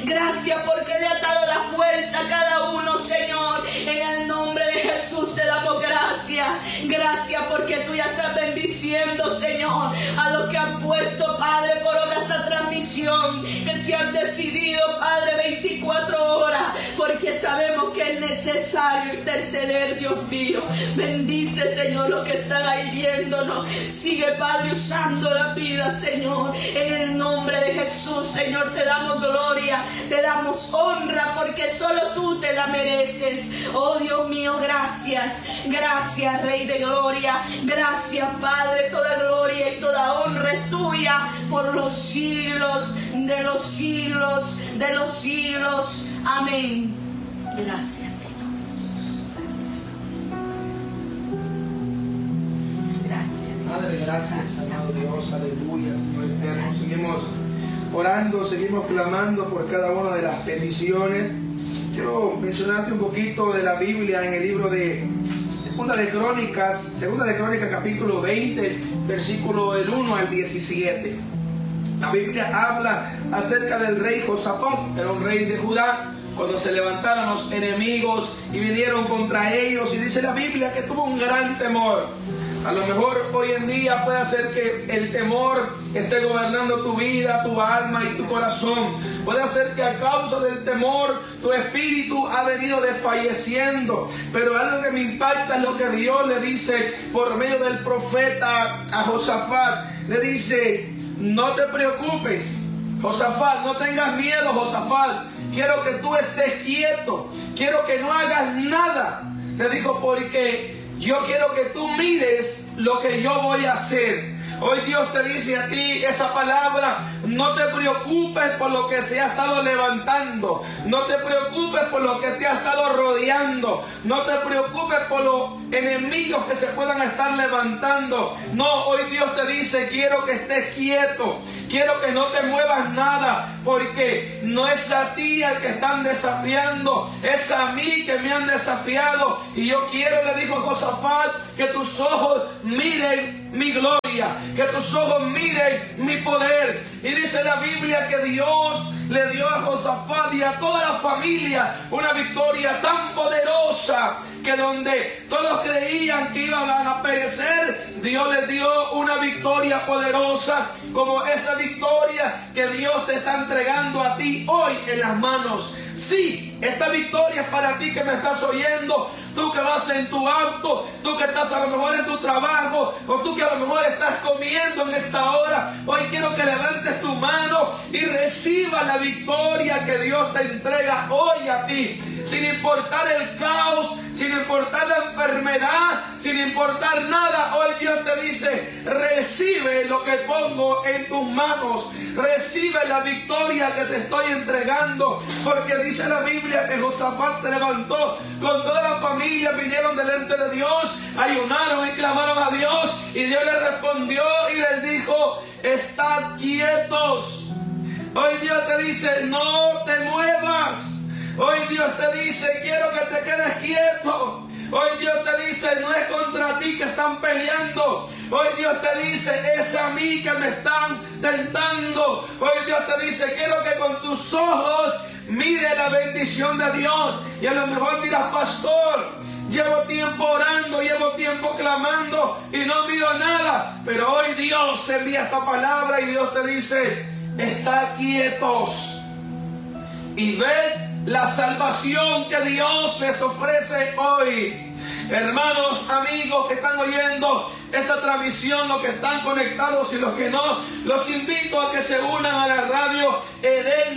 Gracias porque le has dado la fuerza a cada uno, Señor. En el nombre de Jesús te damos gracias. Gracias porque tú ya estás bendiciendo, Señor, a los que han puesto, Padre, por obra esta transmisión, que se han decidido, Padre, 24 horas, porque sabemos que es necesario interceder, Dios mío. Bendice, Señor, los que están ahí viéndonos. Sigue, Padre, usando la vida, Señor. En el nombre de Jesús, Señor, te damos gloria, te damos honra, porque solo tú te la mereces. Oh, Dios mío, gracias. Gracias, Rey de gloria. Gracias, Padre. Toda gloria y toda honra es tuya por los siglos de los siglos de los siglos. Amén. Gracias, Señor Jesús. Gracias. Padre, gracias, amado Dios. Aleluya, Señor eterno. Seguimos orando, seguimos clamando por cada una de las peticiones. Quiero mencionarte un poquito de la Biblia en el libro de Segunda de Crónicas capítulo 20, versículo del 1 al 17. La Biblia habla acerca del rey Josafat, era un rey de Judá, cuando se levantaron los enemigos y vinieron contra ellos, y dice la Biblia que tuvo un gran temor. A lo mejor hoy en día puede ser que el temor esté gobernando tu vida, tu alma y tu corazón. Puede ser que a causa del temor tu espíritu ha venido desfalleciendo. Pero algo que me impacta es lo que Dios le dice por medio del profeta a Josafat. Le dice: no te preocupes, Josafat, no tengas miedo, Josafat. Quiero que tú estés quieto, quiero que no hagas nada. Le dijo, porque yo quiero que tú mires lo que yo voy a hacer. Hoy Dios te dice a ti esa palabra: no te preocupes por lo que se ha estado levantando, no te preocupes por lo que te ha estado rodeando, no te preocupes por los enemigos que se puedan estar levantando. No, hoy Dios te dice: quiero que estés quieto, quiero que no te muevas nada, porque no es a ti al que están desafiando, es a mí que me han desafiado. Y yo quiero, le dijo Josafat, que tus ojos miren mi gloria, que tus ojos miren mi poder. Y dice la Biblia que Dios le dio a Josafat y a toda la familia una victoria tan poderosa, que donde todos creían que iban a perecer, Dios les dio una victoria poderosa, como esa victoria que Dios te está entregando a ti hoy en las manos. Sí, esta victoria es para ti que me estás oyendo, tú que vas en tu auto, tú que estás a lo mejor en tu trabajo, o tú que a lo mejor estás comiendo en esta hora. Hoy quiero que levantes tu mano y recibas la victoria que Dios te entrega hoy a ti. Sin importar el caos, sin importar la enfermedad, sin importar nada, hoy Dios te dice: recibe lo que pongo en tus manos, recibe la victoria que te estoy entregando. Porque dice la Biblia que Josafat se levantó con toda la familia, vinieron delante de Dios, ayunaron y clamaron a Dios, y Dios les respondió y les dijo: estad quietos. Hoy Dios te dice: no te muevas. Hoy Dios te dice: quiero que te quedes quieto. Hoy Dios te dice: no es contra ti que están peleando. Hoy Dios te dice: es a mí que me están tentando. Hoy Dios te dice: quiero que con tus ojos mire la bendición de Dios. Y a lo mejor dirás: pastor, llevo tiempo orando, llevo tiempo clamando y no miro nada. Pero hoy Dios envía esta palabra y Dios te dice: estad quietos y ved la salvación que Dios les ofrece hoy. Hermanos, amigos que están oyendo esta transmisión, los que están conectados y los que no, los invito a que se unan a la radio Edén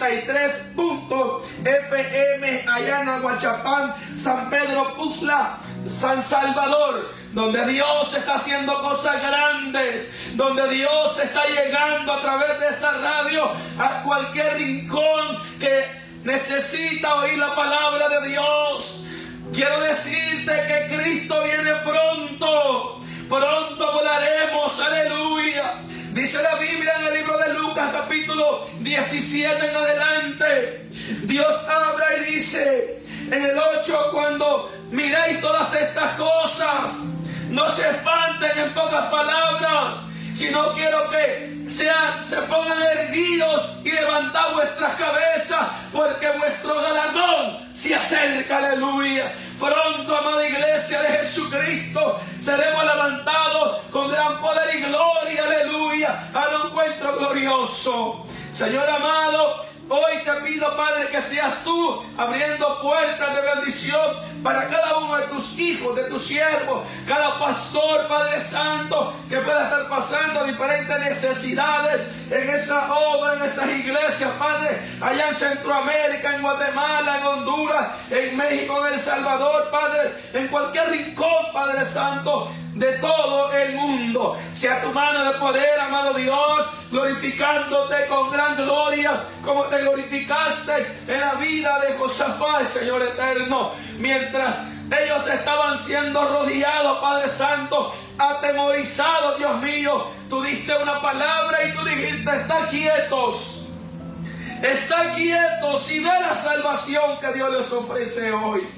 93.fm allá en Aguachapán, San Pedro Puxla, San Salvador, donde Dios está haciendo cosas grandes, donde Dios está llegando a través de esa radio a cualquier rincón que necesita oír la palabra de Dios. Quiero decirte que Cristo viene pronto, pronto volaremos, aleluya. Dice la Biblia en el libro de Lucas capítulo 17 en adelante, Dios habla y dice en el 8: cuando miréis todas estas cosas, no se espanten, en pocas palabras, sino quiero que se pongan erguidos y levantad vuestras cabezas, porque vuestro galardón se acerca, aleluya. Pronto, amada iglesia de Jesucristo, seremos levantados con gran poder y gloria, aleluya, a un encuentro glorioso. Señor amado, hoy te pido, Padre, que seas tú abriendo puertas de bendición para cada uno de tus hijos, de tus siervos, cada pastor, Padre Santo, que pueda estar pasando diferentes necesidades en esa obra, en esas iglesias, Padre, allá en Centroamérica, en Guatemala, en Honduras, en México, en El Salvador, Padre, en cualquier rincón, Padre Santo, de todo el mundo. Sea tu mano de poder, amado Dios, glorificándote con gran gloria, como te glorificaste en la vida de Josafat, Señor eterno, mientras ellos estaban siendo rodeados, Padre Santo, atemorizados, Dios mío. Tú diste una palabra y tú dijiste: está quietos y ve la salvación que Dios les ofrece hoy.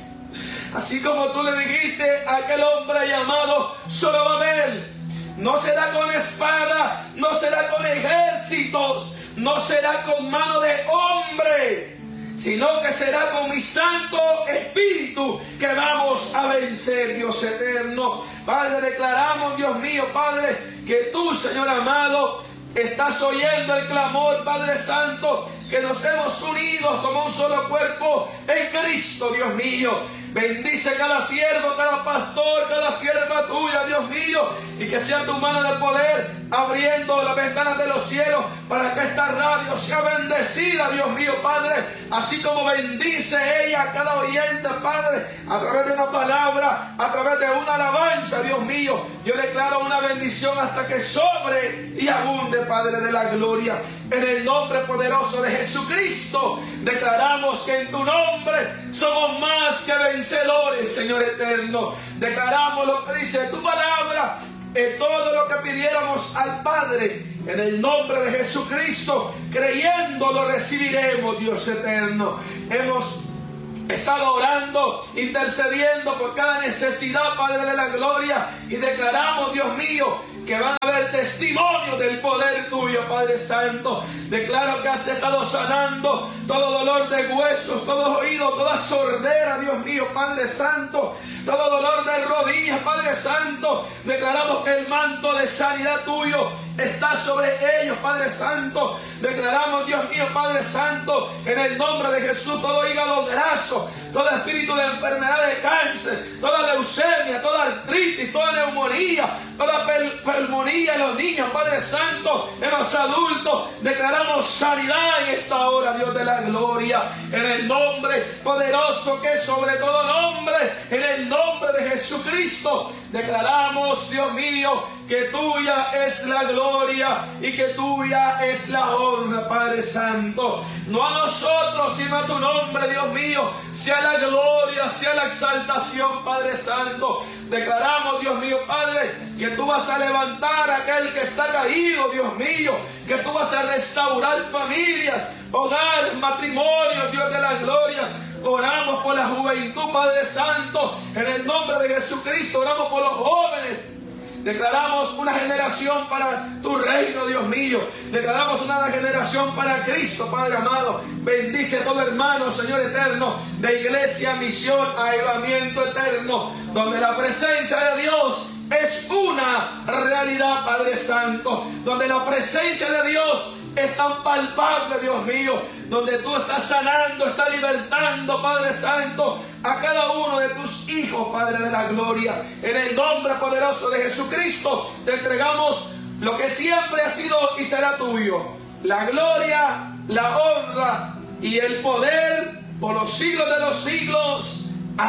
Así como tú le dijiste a aquel hombre llamado Zorobabel, no será con espada, no será con ejércitos, no será con mano de hombre, sino que será con mi Santo Espíritu que vamos a vencer, Dios eterno. Padre, declaramos, Dios mío, Padre, que tú, Señor amado, estás oyendo el clamor, Padre Santo, que nos hemos unido como un solo cuerpo en Cristo, Dios mío. Bendice cada siervo, cada pastor, cada sierva tuya, Dios mío, y que sea tu mano de poder abriendo las ventanas de los cielos para que esta radio sea bendecida, Dios mío, Padre, así como bendice ella a cada oyente, Padre, a través de una palabra, a través de una alabanza, Dios mío. Yo declaro una bendición hasta que sobre y abunde, Padre de la gloria. En el nombre poderoso de Jesucristo, declaramos que en tu nombre somos más que vencedores, Señor eterno. Declaramos lo que dice tu palabra, que todo lo que pidiéramos al Padre, en el nombre de Jesucristo, creyendo lo recibiremos, Dios eterno. Hemos estado orando, intercediendo por cada necesidad, Padre de la gloria, y declaramos, Dios mío, que van a haber testimonios del poder tuyo, Padre Santo. Declaro que has estado sanando todo dolor de huesos, todo oído, toda sordera, Dios mío, Padre Santo, todo dolor de rodillas, Padre Santo. Declaramos que el manto de sanidad tuyo está sobre ellos, Padre Santo. Declaramos, Dios mío, Padre Santo, en el nombre de Jesús, todo hígado graso, todo espíritu de enfermedad de cáncer, toda leucemia, toda artritis, toda neumonía, toda pulmonía en los niños, Padre Santo, en los adultos. Declaramos sanidad en esta hora, Dios de la gloria, en el nombre poderoso que es sobre todo nombre, en el nombre de Jesucristo. Declaramos, Dios mío, que tuya es la gloria y que tuya es la honra, Padre Santo. No a nosotros, sino a tu nombre, Dios mío, sea la gloria, sea la exaltación, Padre Santo. Declaramos, Dios mío, Padre, que tú vas a levantar a aquel que está caído, Dios mío, que tú vas a restaurar familias, hogares, matrimonios, Dios de la gloria. Oramos por la juventud, Padre Santo, en el nombre de Jesucristo. Oramos por los jóvenes. Declaramos una generación para tu reino, Dios mío. Declaramos una generación para Cristo, Padre amado. Bendice a todo hermano, Señor eterno, de iglesia, misión, avivamiento eterno, donde la presencia de Dios es una realidad, Padre Santo, donde la presencia de Dios es tan palpable, Dios mío, donde tú estás sanando, estás libertando, Padre Santo, a cada uno de tus hijos, Padre de la gloria. En el nombre poderoso de Jesucristo te entregamos lo que siempre ha sido y será tuyo: la gloria, la honra y el poder por los siglos de los siglos.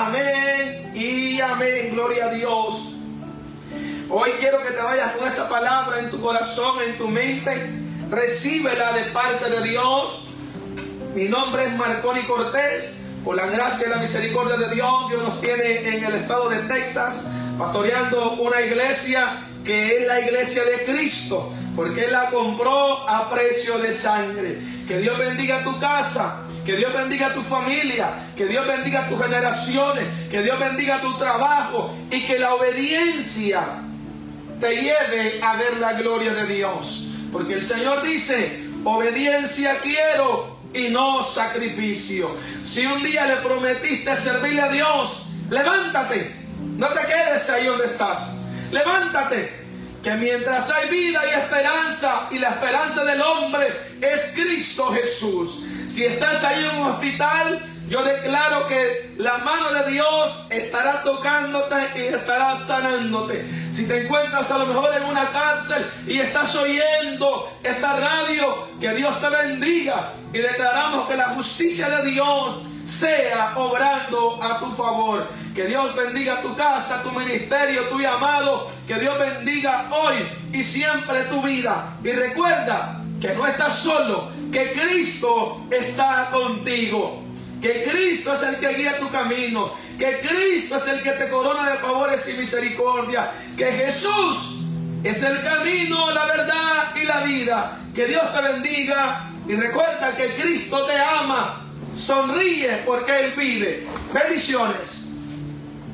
Amén y amén. Gloria a Dios. Hoy quiero que te vayas con esa palabra en tu corazón, en tu mente. Recíbela de parte de Dios. Mi nombre es Marconi Cortés. Por la gracia y la misericordia de Dios, Dios nos tiene en el estado de Texas pastoreando una iglesia que es la iglesia de Cristo, porque Él la compró a precio de sangre. Que Dios bendiga tu casa, que Dios bendiga tu familia, que Dios bendiga tus generaciones, que Dios bendiga tu trabajo y que la obediencia te lleve a ver la gloria de Dios. Porque el Señor dice: obediencia quiero y no sacrificio. Si un día le prometiste servirle a Dios, levántate. No te quedes ahí donde estás. Levántate. Que mientras hay vida y esperanza, y la esperanza del hombre es Cristo Jesús. Si estás ahí en un hospital, yo declaro que la mano de Dios estará tocándote y estará sanándote. Si te encuentras a lo mejor en una cárcel y estás oyendo esta radio, que Dios te bendiga. Y declaramos que la justicia de Dios sea obrando a tu favor. Que Dios bendiga tu casa, tu ministerio, tu llamado. Que Dios bendiga hoy y siempre tu vida. Y recuerda que no estás solo, que Cristo está contigo. Que Cristo es el que guía tu camino. Que Cristo es el que te corona de favores y misericordia. Que Jesús es el camino, la verdad y la vida. Que Dios te bendiga. Y recuerda que Cristo te ama. Sonríe porque Él vive. Bendiciones.